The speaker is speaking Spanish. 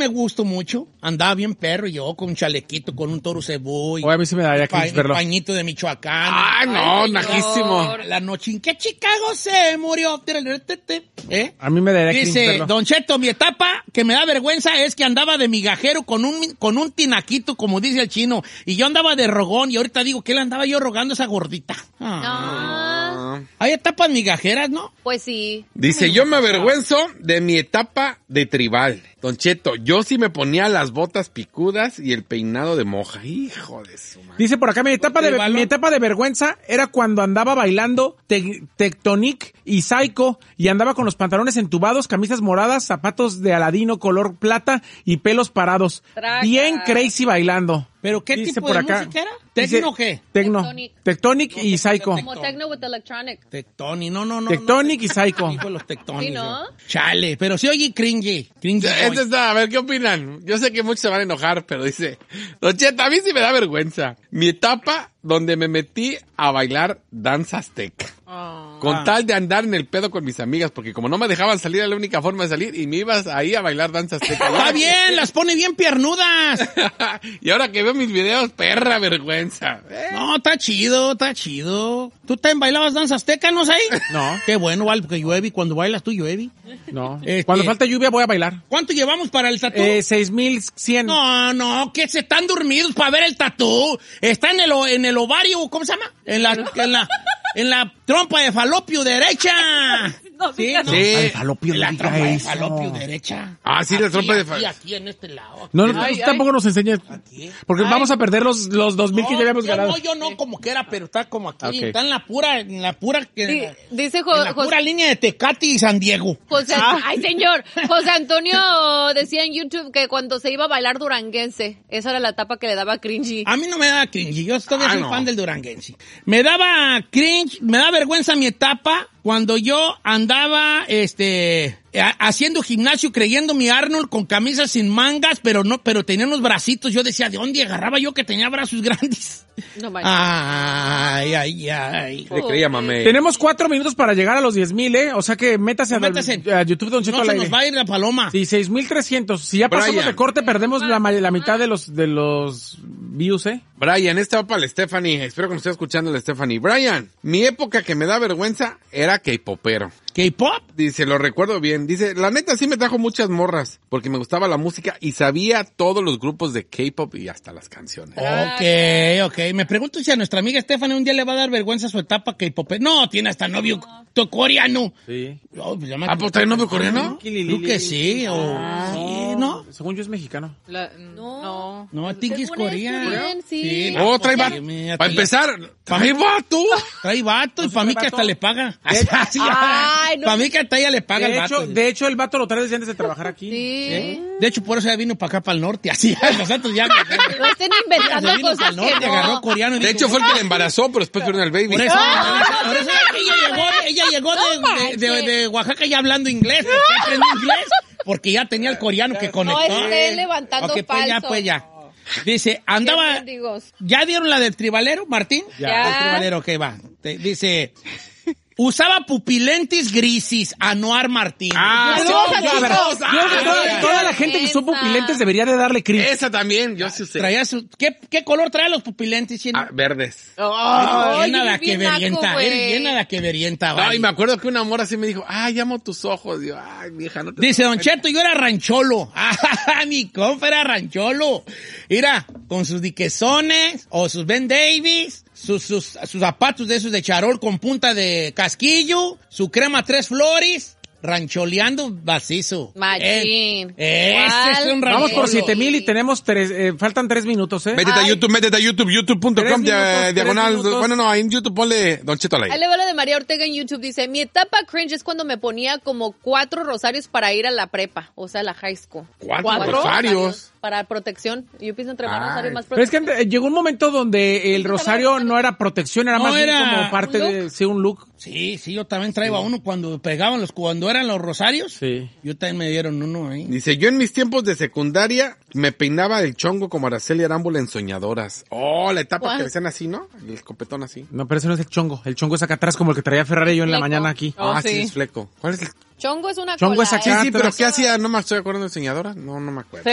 me gustó mucho. Andaba bien perro yo con un chalequito, con un toro cebú. Oye, a mí sí me daría cringe verlo. Pañito de Michoacán. ¡Ay, no! Najísimo. La noche en que Chicago se murió. A mí me daría cringe Dice, verlo. Don Cheto, mi etapa que me da vergüenza es que andaba de migajero con un tinaquito, como dice el chino, y yo andaba de rogón, y ahorita digo que le andaba yo rogando a esa gordita. Hay etapas migajeras, ¿no? Pues sí. Dice, yo me avergüenzo de mi etapa de tribal. Don Cheto, yo sí me ponía las botas picudas y el peinado de moja. Hijo de su madre. Dice por acá, mi etapa de vergüenza era cuando andaba bailando Tectonic y Psycho y andaba con los pantalones entubados, camisas moradas, zapatos de Aladino color plata y pelos parados. Traca. Bien crazy bailando. ¿Pero qué Dice tipo por de acá, música era? dice, ¿Tecno o qué? Tectonic y Psycho. Como techno with electronic. Tectonic, no. Tectonic y Psycho. Hijo de los Tectonic. Sí, ¿no? Chale, pero sí oye cringy. Este está, a ver, ¿qué opinan? Yo sé que muchos se van a enojar, pero dice, Don Cheto, a mí sí me da vergüenza. Mi etapa donde me metí a bailar danza azteca. Con tal de andar en el pedo con mis amigas, porque como no me dejaban salir, era la única forma de salir, y me ibas ahí a bailar danza azteca. Está bien, las pone bien piernudas. Y ahora que veo mis videos, perra vergüenza. No, está chido. ¿Tú también bailabas danza azteca, no sé? No. Qué bueno, vale, porque llueve. Cuando bailas tú, llueve. No. Este- Cuando falta lluvia voy a bailar. ¿Cuánto llevamos para el tatú? 6,100. No, que se están dormidos para ver el tatú. Está en el ovario, ¿cómo se llama? En la trompa de falopio derecha. Sí, ¿no? Sí. Al falopio, La no trompa diga de eso. falopio derecha. Ah, sí, la trompa de Aquí, falopio. aquí en este lado. No, Ay, tampoco nos enseñes. Porque Ay. vamos a perder los 2,000 que ya habíamos ganado. Yo no, como que era, pero está como aquí. Ok. Está en la pura, Dice en la pura línea de Tecate y San Diego. José, ay señor, José Antonio decía en YouTube que cuando se iba a bailar duranguense, esa era la etapa que le daba cringy. A mí no me daba cringe, yo todavía soy no. fan del duranguense. Me daba cringe, me da vergüenza mi etapa cuando yo andaba, haciendo gimnasio creyendo mi Arnold con camisas sin mangas, pero tenía unos bracitos. Yo decía, ¿de dónde agarraba yo que tenía brazos grandes? No manches. Ay. Le creía, mamé. Tenemos 4 minutos para llegar a los 10,000, ¿eh? O sea que métase a YouTube, Don Cheto No al se aire. nos va a ir la paloma. Sí, 6,300. Si ya pasamos Brian. de corte, perdemos la mitad de los views, ¿eh? Brian, esta va para la Stephanie. Espero que nos esté escuchando la Stephanie. Brian, mi época que me da vergüenza era K-popero. ¿K-pop? Dice, lo recuerdo bien. Dice, la neta sí me trajo muchas morras, porque me gustaba la música y sabía todos los grupos de K-pop y hasta las canciones. Ok. Me pregunto si a nuestra amiga Stephanie un día le va a dar vergüenza su etapa K-pop. No, tiene hasta novio coreano. Sí. No, pues ¿Ah, pues trae novio coreano? Creo que sí, sí, ¿no? Según yo es mexicano. No. No, Tinky es Según coreano. sí. Oh, trae vato. Mira, Para empezar, trae vato. Trae vato y para mí que hasta le paga. Ay, no. Para mí que hasta ella le paga el vato. De hecho, el vato lo trae desde antes de trabajar aquí. Sí. De hecho, por eso ya vino para acá, para el norte. Así, nosotros ya. No estén inventando Se vino para cosas el norte, que agarró no. coreano. y De dijo, hecho, fue el que le embarazó, pero después tuvieron al baby. Por eso ella llegó de Oaxaca ya hablando inglés. ¿Por qué aprendió inglés? Porque ya tenía el coreano que conectó. No esté levantando Ok, falso. pues ya. Dice, andaba... Mendigos. ¿Ya dieron la del tribalero, Martín? Ya. El tribalero, ok, va. Dice... Usaba pupilentis grisis, Anuar Martín. Ah, Ay, sí, no, sí, Dios, sí, Dios. Yo creo que toda la gente que usó pupilentes debería de darle cringe. Esa también, yo sí usé. Traía ¿Qué color trae los pupilentes? Verdes. Ay, Bien nada eres que bien naco, verienta, güey. eres bien nada que verienta. Ay, vale. me acuerdo que una amor así me dijo, ay, amo tus ojos. Digo, ay, vieja, no te... Dice Don Cheto, yo era rancholo. Mi compa era rancholo. Mira, con sus diquesones o sus Ben Davis, sus zapatos de esos de charol con punta de casquillo, su crema 3 flores, rancholeando macizo. Machín. Ese ¿Cuál? es un rancholo. Vamos por 7,000 y tenemos faltan 3 minutos, ¿eh? Métete a Ay. YouTube, youtube.com, 3 minutos, diagonal. 3 minutos. Bueno, no, en YouTube ponle Don Cheto al Ahí aire. le va lo de María Ortega en YouTube. Dice, mi etapa cringe es cuando me ponía como 4 rosarios para ir a la prepa, o sea, la high school. 4 rosarios. Para protección. Yo pienso entre más Ay. rosario, más Pero es protección. que llegó un momento donde el rosario no era protección, era No, más bien era como parte un de sí, un look. Sí, yo también traía uno cuando cuando eran los rosarios. Sí. Yo también me dieron uno ahí. Dice, yo en mis tiempos de secundaria me peinaba el chongo como Araceli Arámbula en Soñadoras. Oh, la etapa ¿Cuál? que decían así, ¿no? El escopetón así. No, pero ese no es el chongo. El chongo es acá atrás como el que traía Ferrari yo en la Fleco. mañana aquí. Oh, sí, sí. es fleco. ¿Cuál es el Chongo es una Chongo cola, es acá. Sí, pero atrás. ¿qué hacía? No me estoy acordando de Soñadoras. No me acuerdo.